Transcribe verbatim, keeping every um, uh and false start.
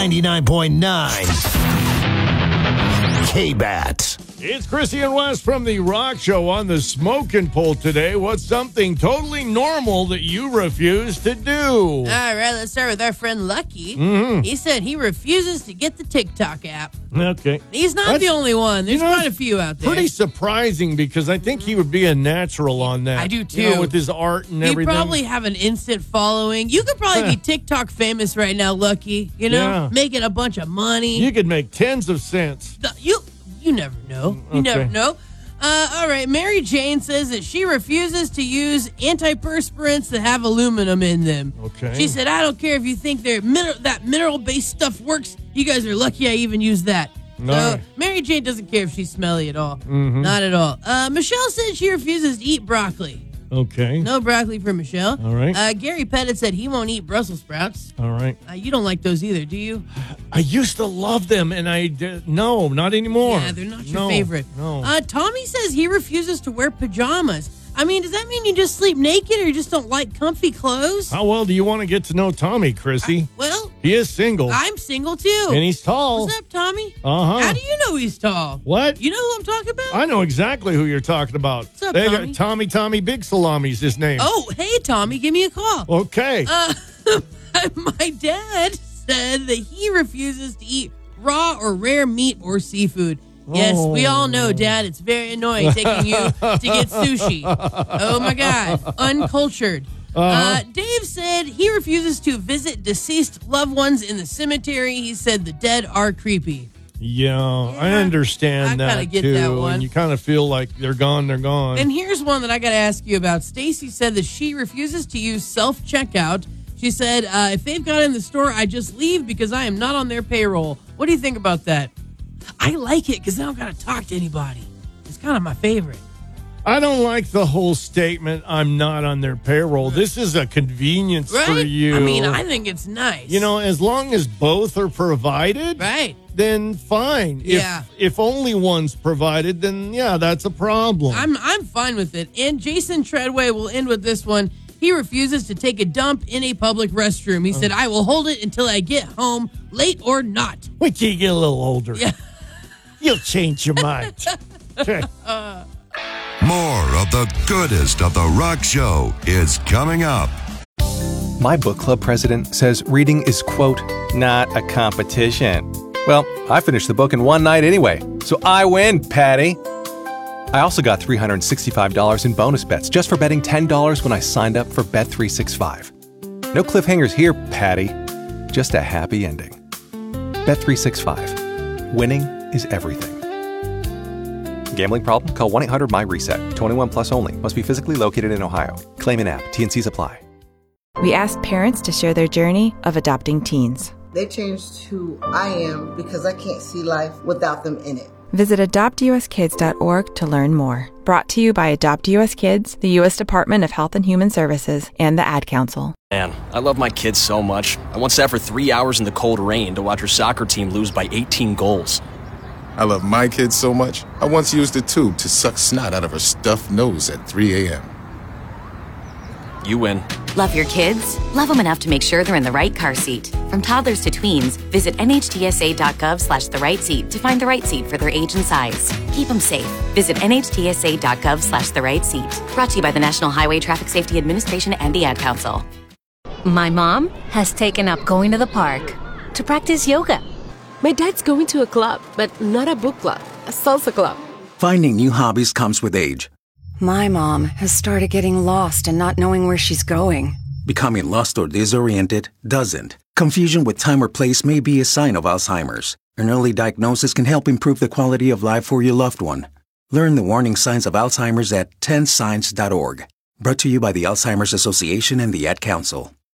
ninety-nine point nine K-Bat. It's Chrissy and Wes from The Rock Show on the Smoking Poll today. What's something totally normal that you refuse to do? All right, let's start with our friend Lucky. Mm-hmm. He said he refuses to get the TikTok app. Okay. He's not That's, the only one. There's you know, quite a few out there. Pretty surprising because I think he would be a natural on that. I do, too. You know, with his art and He'd everything. probably have an instant following. You could probably be TikTok famous right now, Lucky. You know, Yeah. making a bunch of money. You could make tens of cents. The- You you never know. You Okay. never know. Uh, all right, Mary Jane says that she refuses to use antiperspirants that have aluminum in them. Okay. She said, I don't care if you think they're min- that mineral-based stuff works. You guys are lucky I even use that. So right. Mary Jane doesn't care if she's smelly at all. Mm-hmm. Not at all. Uh, Michelle said she refuses to eat broccoli. Okay. No broccoli for Michelle. All right. Uh, Gary Pettit said he won't eat Brussels sprouts. All right. Uh, you don't like those either, do you? I used to love them, and I did, no, not anymore. Yeah, they're not your No, favorite. No. Uh, Tommy says he refuses to wear pajamas. I mean, does that mean you just sleep naked or you just don't like comfy clothes? How well do you want to get to know Tommy, Chrissy? Well, He is single. I'm single too. and he's tall. What's up, Tommy? Uh-huh. How do you know he's tall? What? You know who I'm talking about? I know exactly who you're talking about. What's up, They Tommy? got Tommy Tommy Big Salami's his name. Oh, hey, Tommy, give me a call. Okay. Uh, my dad said that he refuses to eat raw or rare meat or seafood. Yes, we all know, Dad, it's very annoying taking you to get sushi. Oh, my God. Uncultured. Uh-huh. Uh, Dave said he refuses to visit deceased loved ones in the cemetery. He said the dead are creepy. yeah, I Yeah, understand I that kinda get too. that one. And you kind of feel like they're gone, they're gone. And here's one that I got to ask you about. Stacy said that she refuses to use self-checkout. She said, uh, if they've got in the store, I just leave because I am not on their payroll. What do you think about that? I like it because I don't got to talk to anybody. It's kind of my favorite. I don't like the whole statement, I'm not on their payroll. This is a convenience Right? for you. I mean, I think it's nice. You know, as long as both are provided, Right. then fine. If, Yeah. If only one's provided, then yeah, that's a problem. I'm I'm fine with it. And Jason Treadway will end with this one. He refuses to take a dump in a public restroom. He said, I will hold it until I get home, late or not. Wait till you get a little older. Yeah. You'll change your mind. Okay. More of the goodest of The Rock Show is coming up. My book club president says reading is, quote, not a competition. Well, I finished the book in one night anyway, so I win, Patty. I also got three hundred sixty-five dollars in bonus bets just for betting ten dollars when I signed up for Bet three sixty-five. No cliffhangers here, Patty. Just a happy ending. Bet three sixty-five. Winning is everything. Gambling problem? Call one eight hundred M Y reset. twenty-one plus only. Must be physically located in Ohio. Claim in app. T and Cs apply. We asked parents to share their journey of adopting teens. They changed who I am because I can't see life without them in it. Visit adopt u s kids dot org to learn more. Brought to you by Adopt U S Kids, the U S Department of Health and Human Services, and the Ad Council. Man, I love my kids so much. I once sat for three hours in the cold rain to watch her soccer team lose by eighteen goals. I love my kids so much, I once used a tube to suck snot out of her stuffed nose at three a.m. You win. Love your kids? Love them enough to make sure they're in the right car seat. From toddlers to tweens, visit N H T S A dot gov slash the right seat to find the right seat for their age and size. Keep them safe. Visit N H T S A dot gov slash the right seat. Brought to you by the National Highway Traffic Safety Administration and the Ad Council. My mom has taken up going to the park to practice yoga. My dad's going to a club, but not a book club, a salsa club. Finding new hobbies comes with age. My mom has started getting lost and not knowing where she's going. Becoming lost or disoriented doesn't. Confusion with time or place may be a sign of Alzheimer's. An early diagnosis can help improve the quality of life for your loved one. Learn the warning signs of Alzheimer's at ten signs dot org. Brought to you by the Alzheimer's Association and the Ad Council.